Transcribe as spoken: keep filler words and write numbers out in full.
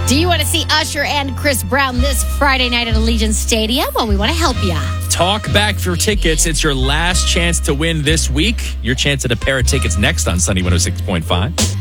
Do you want to see Usher and Chris Brown this Friday night at Allegiant Stadium? Well, we want to help you. Talk back for tickets. It's your last chance to win this week. Your chance at a pair of tickets next on Sunny one oh six point five.